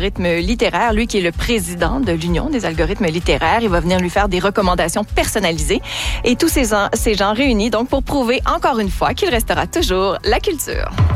algorithmes littéraires. Lui qui est le président de l'Union des algorithmes littéraires. Il va venir lui faire des recommandations personnalisées. Et tous ces gens réunis donc pour prouver encore une fois qu'il restera toujours la culture.